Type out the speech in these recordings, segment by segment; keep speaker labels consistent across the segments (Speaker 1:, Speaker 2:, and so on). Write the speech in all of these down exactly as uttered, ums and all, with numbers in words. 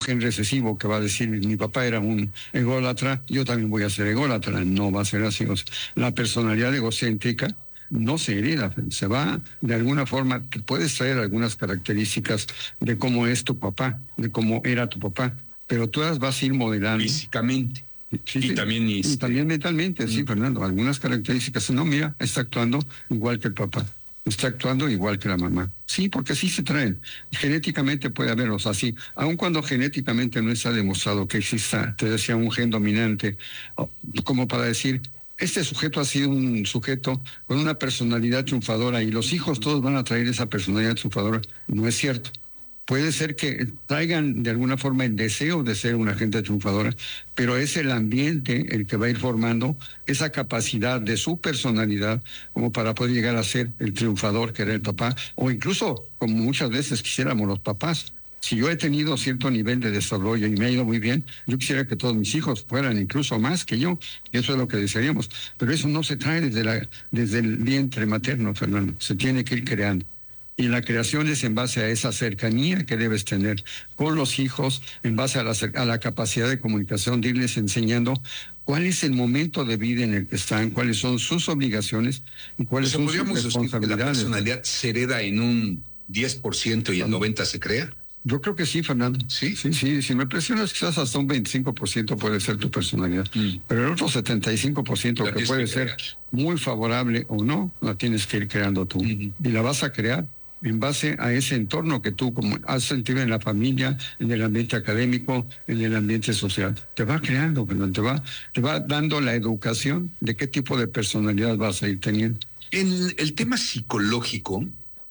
Speaker 1: gen recesivo que va a decir, mi papá era un ególatra, yo también voy a ser ególatra. No va a ser así. O sea, la personalidad egocéntrica no se hereda, se va de alguna forma, te puedes traer algunas características de cómo es tu papá, de cómo era tu papá, pero tú las vas a ir modelando.
Speaker 2: Físicamente.
Speaker 1: Sí,
Speaker 2: y,
Speaker 1: sí.
Speaker 2: También,
Speaker 1: y
Speaker 2: este...
Speaker 1: también mentalmente, mm. sí, Fernando, algunas características. No, mira, está actuando igual que el papá, está actuando igual que la mamá. Sí, porque sí se traen. Genéticamente puede haberlos así, aun cuando genéticamente no está demostrado que exista, te decía, un gen dominante, como para decir, este sujeto ha sido un sujeto con una personalidad triunfadora y los hijos todos van a traer esa personalidad triunfadora. No es cierto. Puede ser que traigan de alguna forma el deseo de ser una gente triunfadora, pero es el ambiente el que va a ir formando esa capacidad de su personalidad como para poder llegar a ser el triunfador que era el papá, o incluso como muchas veces quisiéramos los papás. Si yo he tenido cierto nivel de desarrollo y me ha ido muy bien, yo quisiera que todos mis hijos fueran incluso más que yo. Eso es lo que desearíamos. Pero eso no se trae desde, la, desde el vientre materno, Fernando. Se tiene que ir creando. Y la creación es en base a esa cercanía que debes tener con los hijos, en base a la, a la capacidad de comunicación, de irles enseñando cuál es el momento de vida en el que están, cuáles son sus obligaciones y cuáles son sus responsabilidades.
Speaker 2: ¿La personalidad se hereda en un diez por ciento y el noventa por ciento se crea?
Speaker 1: Yo creo que sí, Fernando.
Speaker 2: ¿Sí?
Speaker 1: Sí, sí. Si me presionas, quizás hasta un veinticinco por ciento puede ser tu personalidad. Mm. Pero el otro setenta y cinco por ciento que puede que ser muy favorable o no, la tienes que ir creando tú. Mm-hmm. Y la vas a crear en base a ese entorno que tú como has sentido en la familia, en el ambiente académico, en el ambiente social. Te va creando, Fernando, te va, te va dando la educación de qué tipo de personalidad vas a ir teniendo.
Speaker 2: En el tema psicológico,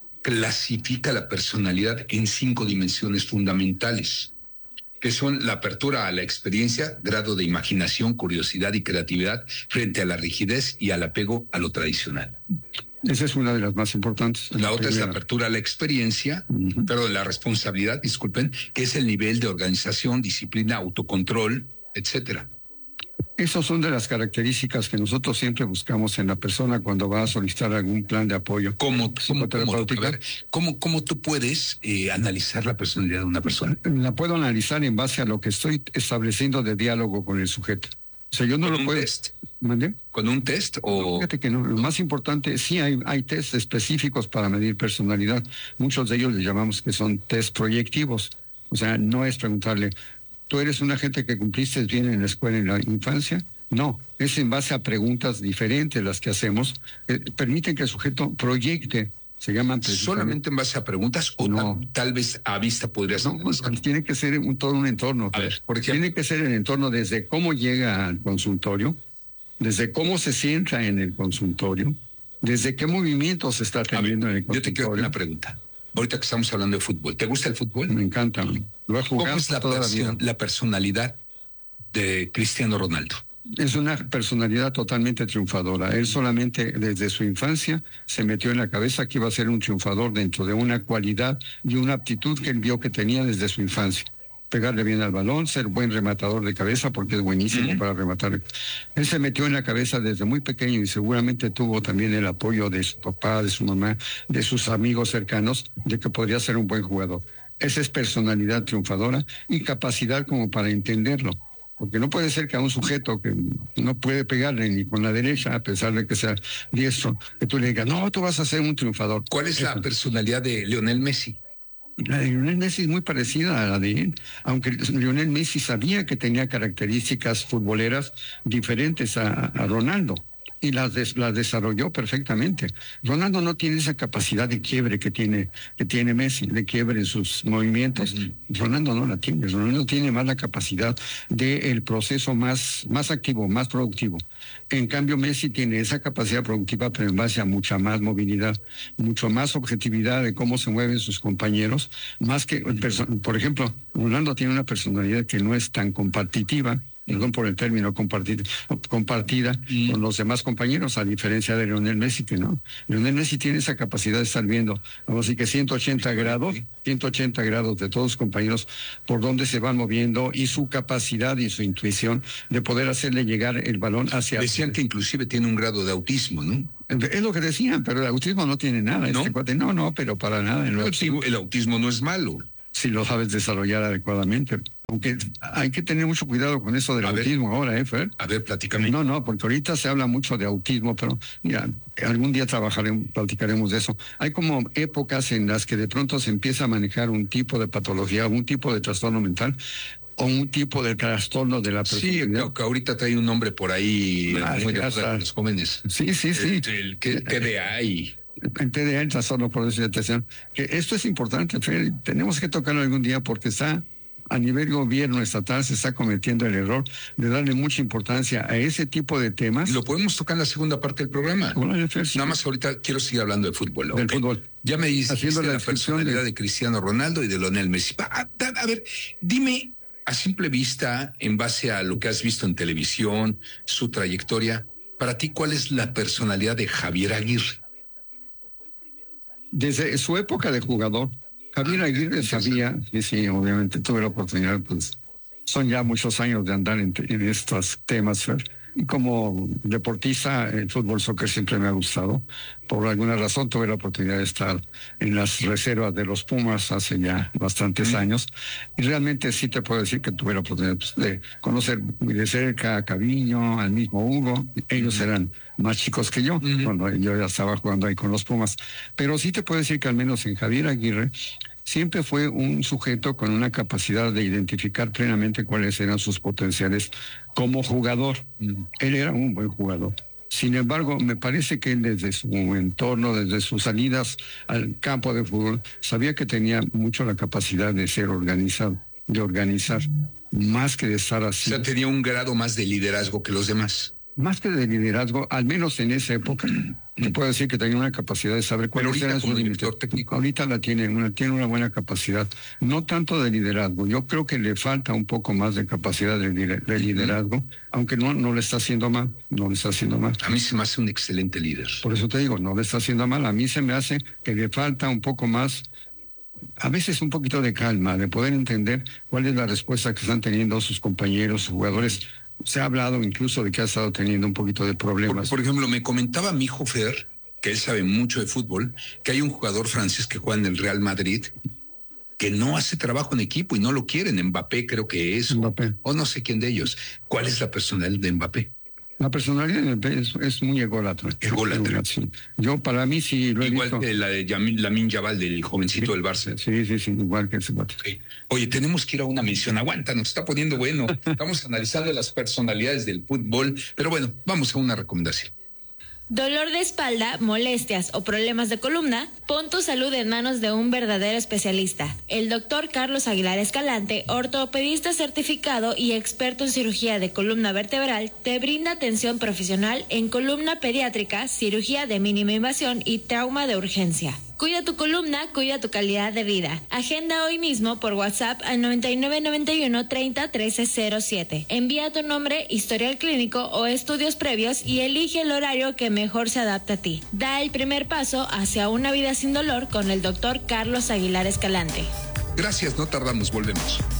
Speaker 2: clasifica la personalidad en cinco dimensiones fundamentales, que son la apertura a la experiencia, grado de imaginación, curiosidad y creatividad frente a la rigidez y al apego a lo tradicional.
Speaker 1: Esa es una de las más importantes.
Speaker 2: La, la otra primera es la apertura a la experiencia, uh-huh. perdón, la responsabilidad, disculpen, que es el nivel de organización, disciplina, autocontrol, etcétera.
Speaker 1: Esas son de las características que nosotros siempre buscamos en la persona cuando va a solicitar algún plan de apoyo.
Speaker 2: ¿Cómo, cómo, cómo, ver, ¿cómo, cómo tú puedes eh, analizar la personalidad de una persona?
Speaker 1: La puedo analizar en base a lo que estoy estableciendo de diálogo con el sujeto. O sea, yo no lo puedo...
Speaker 2: Test?
Speaker 1: ¿Mandé?
Speaker 2: ¿Con un test o...?
Speaker 1: Fíjate que no, lo más importante, sí hay, hay test específicos para medir personalidad. Muchos de ellos les llamamos que son test proyectivos. O sea, no es preguntarle, ¿tú eres una gente que cumpliste bien en la escuela en la infancia? No, es en base a preguntas diferentes las que hacemos, que permiten que el sujeto proyecte. Se llaman
Speaker 2: ¿solamente en base a preguntas o
Speaker 1: no.
Speaker 2: tal, tal vez a vista podría ser?
Speaker 1: No, tiene que ser un, todo un entorno.
Speaker 2: A ver, por ejemplo.
Speaker 1: Tiene que ser el entorno desde cómo llega al consultorio, desde cómo se sienta en el consultorio, desde qué movimientos se está teniendo
Speaker 2: ver,
Speaker 1: en el consultorio.
Speaker 2: Yo te quiero hacer una pregunta. Ahorita que estamos hablando de fútbol, ¿te gusta el fútbol?
Speaker 1: Me encanta. Lo he jugado
Speaker 2: ¿Cómo es la,
Speaker 1: toda
Speaker 2: perso-
Speaker 1: la vida.
Speaker 2: la personalidad de Cristiano Ronaldo?
Speaker 1: Es una personalidad totalmente triunfadora. Él solamente desde su infancia se metió en la cabeza que iba a ser un triunfador dentro de una cualidad y una aptitud que él vio que tenía desde su infancia. Pegarle bien al balón, ser buen rematador de cabeza porque es buenísimo uh-huh. para rematar. Él se metió en la cabeza desde muy pequeño y seguramente tuvo también el apoyo de su papá, de su mamá, de sus amigos cercanos, de que podría ser un buen jugador. Esa es personalidad triunfadora y capacidad como para entenderlo. Porque no puede ser que a un sujeto que no puede pegarle ni con la derecha, a pesar de que sea diestro, que tú le digas, no, tú vas a ser un triunfador.
Speaker 2: ¿Cuál es la personalidad de Lionel Messi?
Speaker 1: La de Lionel Messi es muy parecida a la de él, aunque Lionel Messi sabía que tenía características futboleras diferentes a, a Ronaldo. Y las, des, las desarrolló perfectamente. Ronaldo no tiene esa capacidad de quiebre que tiene, que tiene Messi, de quiebre en sus movimientos. Uh-huh. Ronaldo no la tiene. Ronaldo tiene más la capacidad del proceso más, más activo, más productivo. En cambio, Messi tiene esa capacidad productiva, pero en base a mucha más movilidad, mucho más objetividad de cómo se mueven sus compañeros, más que, por ejemplo, Ronaldo tiene una personalidad que no es tan competitiva, perdón por el término, compartida, compartida mm. con los demás compañeros, a diferencia de Lionel Messi, que no. Lionel Messi tiene esa capacidad de estar viendo, vamos a decir que ciento ochenta grados, ciento ochenta grados de todos los compañeros, por donde se van moviendo, y su capacidad y su intuición de poder hacerle llegar el balón hacia...
Speaker 2: Decían que inclusive tiene un grado de autismo, ¿no?
Speaker 1: Es lo que decían, pero el autismo no tiene nada.
Speaker 2: ¿No?
Speaker 1: Este cuate, no, no, pero para nada.
Speaker 2: El autismo, el autismo no es malo.
Speaker 1: si lo sabes desarrollar adecuadamente. Aunque hay que tener mucho cuidado con eso del
Speaker 2: a
Speaker 1: autismo
Speaker 2: ver,
Speaker 1: ahora, ¿eh, Fer?
Speaker 2: A ver, platícame.
Speaker 1: No, no, porque ahorita se habla mucho de autismo, pero mira, algún día trabajaremos, platicaremos de eso. Hay como épocas en las que de pronto se empieza a manejar un tipo de patología, un tipo de trastorno mental, o un tipo de trastorno de la
Speaker 2: Sí,
Speaker 1: personalidad.
Speaker 2: que, que ahorita trae un nombre por ahí
Speaker 1: Ah,
Speaker 2: muy
Speaker 1: sí,
Speaker 2: de moda
Speaker 1: hasta-
Speaker 2: con los jóvenes.
Speaker 1: Sí, sí, sí.
Speaker 2: El, el que T D A y...
Speaker 1: En T D A, el trastorno por déficit de atención. Que esto es importante, Fer, tenemos que tocarlo algún día porque está a nivel gobierno estatal, se está cometiendo el error de darle mucha importancia a ese tipo de temas.
Speaker 2: Lo podemos tocar en la segunda parte del programa.
Speaker 1: Órale, Fer, sí.
Speaker 2: Nada más ahorita quiero seguir hablando de fútbol.
Speaker 1: Del
Speaker 2: ¿ok?
Speaker 1: fútbol.
Speaker 2: Ya me dices
Speaker 1: Haciendo la
Speaker 2: la
Speaker 1: descripción
Speaker 2: personalidad
Speaker 1: de-
Speaker 2: de... Cristiano Ronaldo y de Lionel Messi. A, a- a ver, dime a simple vista, en base a lo que has visto en televisión, su trayectoria, para ti, ¿cuál es la personalidad de Javier Aguirre?
Speaker 1: Desde su época de jugador, Javier Aguirre sabía, y sí, obviamente tuve la oportunidad, pues son ya muchos años de andar en, en estos temas, Fer. Y como deportista, el fútbol soccer siempre me ha gustado. Por alguna razón tuve la oportunidad de estar en las reservas de los Pumas hace ya bastantes años. Y realmente sí te puedo decir que tuve la oportunidad pues, de conocer muy de cerca a Caviño, al mismo Hugo. Ellos eran más chicos que yo,
Speaker 2: Ujú.
Speaker 1: cuando yo ya estaba jugando ahí con los Pumas. Pero sí te puedo decir que al menos en Javier Aguirre siempre fue un sujeto con una capacidad de identificar plenamente cuáles eran sus potenciales como jugador. Él era un buen jugador. Sin embargo, me parece que él desde su entorno, desde sus salidas al campo de fútbol, sabía que tenía mucho la capacidad de ser organizado, de organizar, más que de estar
Speaker 2: O
Speaker 1: así.
Speaker 2: sea, tenía un grado más de liderazgo que los demás.
Speaker 1: Más que de liderazgo, al menos en esa época, te puedo decir que tenía una capacidad de saber cuáles
Speaker 2: ahorita
Speaker 1: eran
Speaker 2: como
Speaker 1: sus límites.
Speaker 2: director técnico.
Speaker 1: Ahorita la tiene, una, tiene una buena capacidad, no tanto de liderazgo. Yo creo que le falta un poco más de capacidad de, lider- de liderazgo, aunque no, no le está haciendo mal, no le está haciendo mal.
Speaker 2: A mí se me hace un excelente líder.
Speaker 1: Por eso te digo, no le está haciendo mal. A mí se me hace que le falta un poco más, a veces un poquito de calma, de poder entender cuál es la respuesta que están teniendo sus compañeros, sus jugadores. Se ha hablado incluso de que ha estado teniendo un poquito de
Speaker 2: Por,
Speaker 1: problemas.
Speaker 2: por ejemplo, me comentaba mi hijo Fer, que él sabe mucho de fútbol, que hay un jugador francés que juega en el Real Madrid que no hace trabajo en equipo y no lo quieren. Mbappé creo que es,
Speaker 1: Mbappé.
Speaker 2: o, o no sé quién de ellos. ¿Cuál es la personalidad de Mbappé?
Speaker 1: La personalidad de Mbappé es, es muy ególatra.
Speaker 2: Ególatra.
Speaker 1: Sí. Yo, para mí, sí lo he
Speaker 2: Igual
Speaker 1: visto.
Speaker 2: que la de Yamin- Lamine Yamal, del jovencito del Barça.
Speaker 1: Sí, sí, sí, igual que ese vato.
Speaker 2: Ok. Oye, tenemos que ir a una mención. Aguanta, nos está poniendo bueno. Estamos analizando las personalidades del fútbol, pero bueno, vamos a una recomendación.
Speaker 3: Dolor de espalda, molestias o problemas de columna, pon tu salud en manos de un verdadero especialista. El doctor Carlos Aguilar Escalante, ortopedista certificado y experto en cirugía de columna vertebral, te brinda atención profesional en columna pediátrica, cirugía de mínima invasión y trauma de urgencia. Cuida tu columna, cuida tu calidad de vida. Agenda hoy mismo por WhatsApp al noventa y nueve noventa y uno treinta trece cero siete. Envía tu nombre, historial clínico o estudios previos y elige el horario que mejor se adapte a ti. Da el primer paso hacia una vida sin dolor con el doctor Carlos Aguilar Escalante.
Speaker 2: Gracias, no tardamos, volvemos.